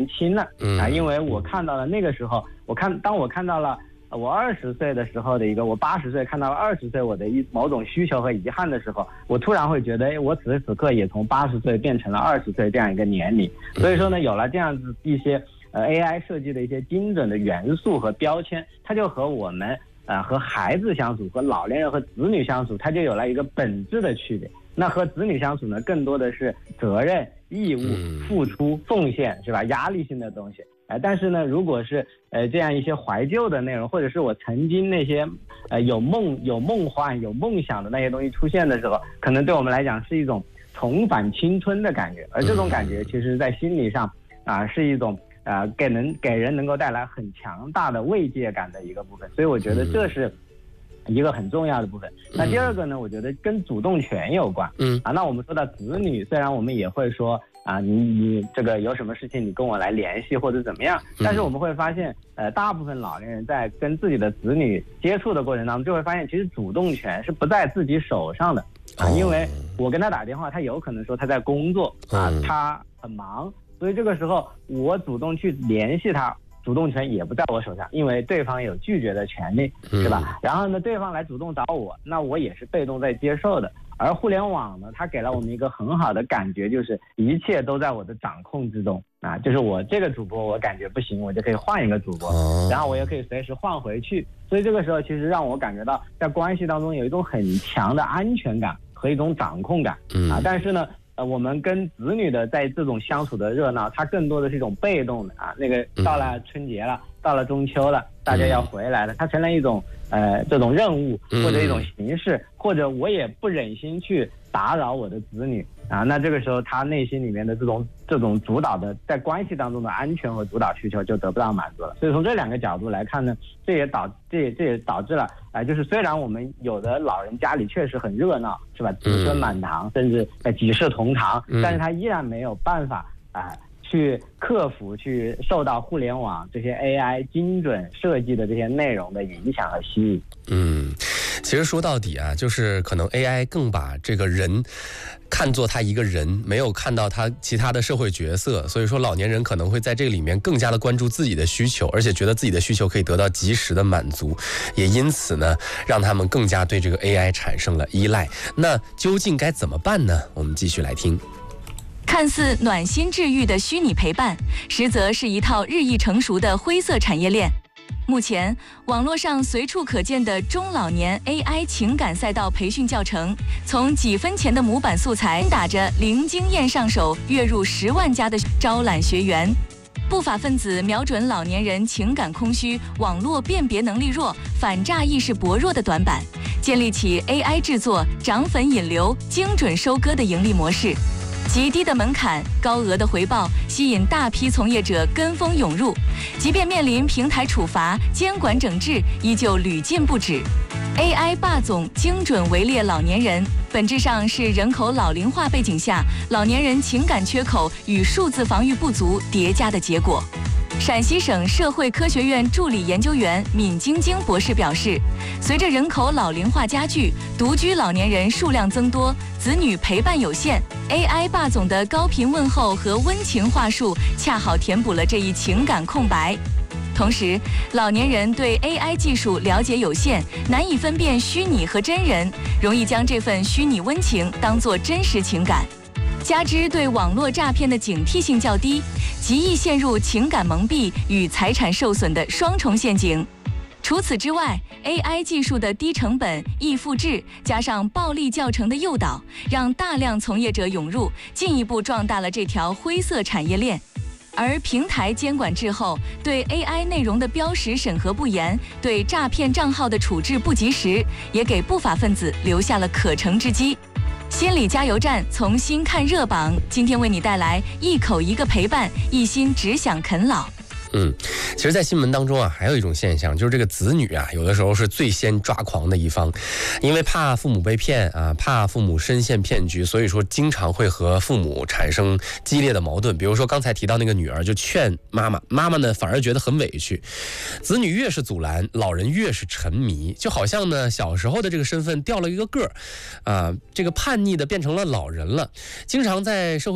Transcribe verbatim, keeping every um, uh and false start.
轻了啊，因为我看到了那个时候，我看当我看到了我二十岁的时候的一个，我八十岁看到了二十岁我的一某种需求和遗憾的时候，我突然会觉得，哎，我此时此刻也从八十岁变成了二十岁这样一个年龄。所以说呢，有了这样子一些呃 A I 设计的一些精准的元素和标签，它就和我们呃和孩子相处，和老年人和子女相处，它就有了一个本质的区别。那和子女相处呢，更多的是责任、义务、付出、奉献，是吧？压力性的东西。哎，但是呢，如果是呃这样一些怀旧的内容，或者是我曾经那些呃有梦、有梦幻、有梦想的那些东西出现的时候，可能对我们来讲是一种重返青春的感觉，而这种感觉其实在心理上啊、呃、是一种啊、呃、给人给人能够带来很强大的慰藉感的一个部分，所以我觉得这是一个很重要的部分。那第二个呢，我觉得跟主动权有关。嗯啊，那我们说到子女，虽然我们也会说啊，你你这个有什么事情你跟我来联系或者怎么样，但是我们会发现，呃，大部分老年人在跟自己的子女接触的过程当中，就会发现其实主动权是不在自己手上的啊，因为我跟他打电话，他有可能说他在工作啊，他很忙，所以这个时候我主动去联系他，主动权也不在我手上，因为对方有拒绝的权利，是吧？然后呢，对方来主动找我，那我也是被动在接受的。而互联网呢，它给了我们一个很好的感觉，就是一切都在我的掌控之中啊！就是我这个主播我感觉不行，我就可以换一个主播，然后我也可以随时换回去。所以这个时候其实让我感觉到在关系当中有一种很强的安全感和一种掌控感啊！但是呢，呃，我们跟子女的在这种相处的热闹，它更多的是一种被动的啊。那个到了春节了，到了中秋了，大家要回来了，它成了一种呃这种任务或者一种形式，或者我也不忍心去打扰我的子女啊。那这个时候他内心里面的这种这种主导的在关系当中的安全和主导需求就得不到满足了。所以从这两个角度来看呢，这也导这也这也导致了啊、呃，就是虽然我们有的老人家里确实很热闹，是吧？子孙满堂，甚至呃几世同堂，但是他依然没有办法啊。呃去克服去受到互联网这些 A I 精准设计的这些内容的影响和吸引。 嗯，其实说到底啊，就是可能 A I 更把这个人看作他一个人，没有看到他其他的社会角色，所以说老年人可能会在这个里面更加的关注自己的需求，而且觉得自己的需求可以得到及时的满足，也因此呢，让他们更加对这个 A I 产生了依赖。那究竟该怎么办呢？我们继续来听。 看似暖心治愈的虚拟陪伴，实则是一套日益成熟的灰色产业链。目前，网络上随处可见的中老年 A I 情感赛道培训教程，从几分钱的模板素材打着零经验上手，月入十万加的招揽学员。不法分子瞄准老年人情感空虚、网络辨别能力弱、反诈意识薄弱的短板，建立起 A I 制作、涨粉引流、精准收割的盈利模式。极低的门槛、高额的回报，吸引大批从业者跟风涌入。即便面临平台处罚、监管整治，依旧屡禁不止。A I 霸总精准围猎老年人，本质上是人口老龄化背景下，老年人情感缺口与数字防御不足叠加的结果。陕西省社会科学院助理研究员闵晶晶博士表示，随着人口老龄化加剧，独居老年人数量增多，子女陪伴有限 ，A I 霸总的高频问候和温情话术恰好填补了这一情感空白。同时，老年人对 A I 技术了解有限，难以分辨虚拟和真人，容易将这份虚拟温情当作真实情感。加之对网络诈骗的警惕性较低，极易陷入情感蒙蔽与财产受损的双重陷阱。除此之外 ，A I 技术的低成本、易复制，加上暴力教程的诱导，让大量从业者涌入，进一步壮大了这条灰色产业链。而平台监管滞后，对 A I 内容的标识审核不严，对诈骗账号的处置不及时，也给不法分子留下了可乘之机。心理加油站从新看热榜，今天为你带来一口一个陪伴，一心只想啃老。 嗯，其实在新闻当中啊，还有一种现象，就是这个子女啊，有的时候是最先抓狂的一方，因为怕父母被骗啊，怕父母深陷骗局，所以说经常会和父母产生激烈的矛盾。比如说刚才提到那个女儿就劝妈妈，妈妈呢反而觉得很委屈，子女越是阻拦，老人越是沉迷，就好像呢小时候的这个身份掉了一个个儿啊，这个叛逆的变成了老人了，经常在社会